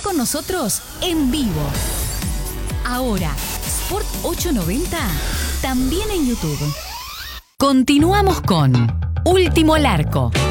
con nosotros en vivo. Ahora, Sport 890, también en YouTube. Continuamos con Último Larco.